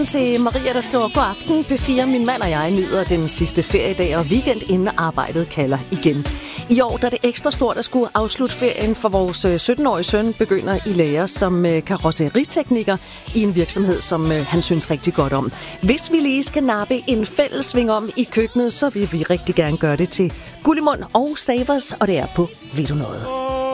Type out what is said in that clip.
Til Maria, der skriver: God aften, B4. Min mand og jeg nyder den sidste feriedag og weekend, inden arbejdet kalder igen. I år der er det ekstra stort at skulle afslutte ferien, for vores 17-årige søn begynder i lære som karrosseritekniker i en virksomhed, som han synes rigtig godt om. Hvis vi lige skal nappe en fælles sving om i køkkenet, så vil vi rigtig gerne gøre det til Gullimund og Savers, og det er på Ved du noget?